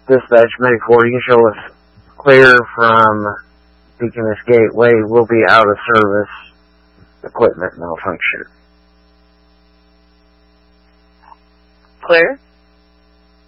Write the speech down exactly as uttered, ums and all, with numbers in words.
Dispatch Medic you show us clear from Deaconess Gateway. Will be out of service. Equipment malfunction. Clear?